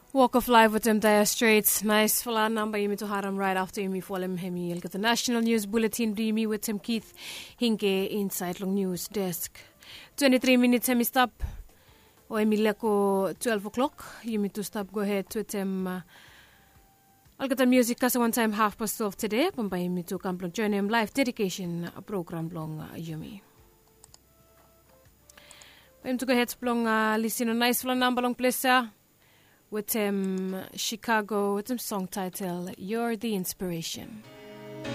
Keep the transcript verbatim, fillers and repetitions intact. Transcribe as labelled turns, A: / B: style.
A: Walk of Life with them Dire Straits. Nice fala number yimi to haram right after yimi folem hemi. Get the National News Bulletin yimi with him Keith Hinke inside long news desk. twenty-three minutes hemi stop. O yimi leko twelve o'clock. Yimi to stop go ahead with him. Uh, I'll get the music kasi one time half past twelve today. Pamba yimi to kamplong journey him live dedication program long uh, yumi. Yimi to go ahead plong uh, listen on nice fala number long place uh, with him Chicago with him song title You're the Inspiration.